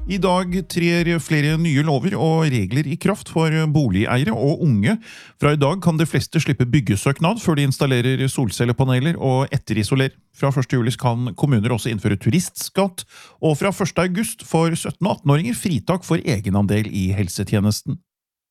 I dag trer flere nye lover og regler i kraft for boligeiere og unge. Fra i dag kan de fleste slippe byggesøknad før de installerer solcellepaneler og etterisoler. Fra 1. juli kan kommuner også innføre turistskatt, og fra 1. august får 17- og 18-åringer fritak for egenandel i helsetjenesten.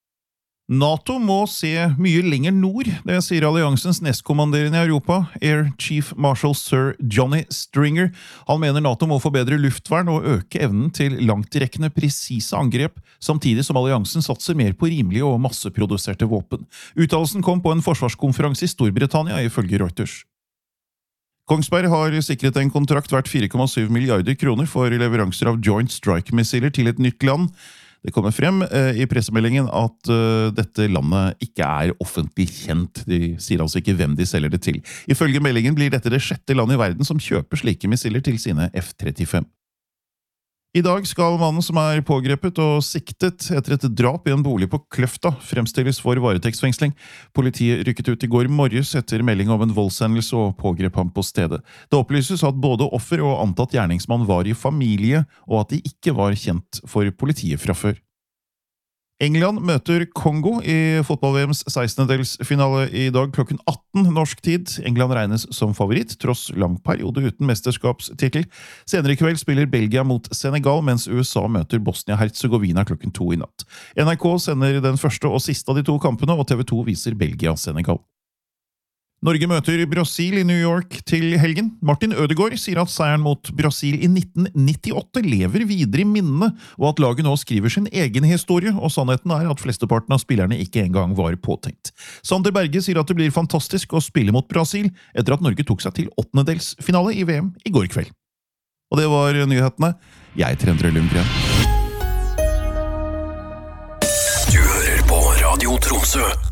NATO må se mye lenger nord, det sier alliansens nestkommanderende i Europa, Air Chief Marshal Sir Johnny Stringer. Han mener NATO må få bedre luftvern og øke evnen til langtrekkende, presise angrep, samtidig som alliansen satser mer på rimelige og masseproduserte våpen. Uttalelsen kom på en forsvarskonferanse i Storbritannia, ifølge Reuters. Kongsberg har sikret en kontrakt verdt 4,7 milliarder kroner for leveranser av Joint Strike-missiler til et nytt land. Det kommer frem i pressemeldingen at dette landet ikke er offentlig kjent. De sier altså ikke hvem de selger det til. Ifølge meldingen blir dette det 6. landet i verden som kjøper slike missiler til sine F-35. I dag skal mannen som er pågrepet og siktet etter et drap i en bolig på Kløfta fremstilles for varetektsfengsling. Politiet rykket ut i går morges etter melding om en voldshendelse og pågrep ham på stedet. Det opplyses at både offer og antatt gjerningsmann var i familie, og at de ikke var kjent for politiet fra før. England møter Kongo i fotball-VMs 16-delsfinale i dag klokken 18 norsk tid. England regnes som favoritt, tross lang periode uten mesterskapstittel. Senere i kveld spiller Belgia mot Senegal, mens USA møter Bosnia-Herzegovina klokken 2 i natt. NRK sender den første og siste av de 2 kampene, og TV 2 viser Belgia-Senegal. Norge møter Brasil i New York til helgen. Martin Ødegaard sier at seieren mot Brasil i 1998 lever videre i minnene, og at laget nå skriver sin egen historie, og sannheten er at flesteparten av spillerne ikke engang var påtenkt. Sander Berge sier at det blir fantastisk å spille mot Brasil, etter at Norge tok seg til 8-delsfinale i VM i går kveld. Og det var nyhetene. Jeg heter Endre Lundgren. Du hører på Radio Tromsø.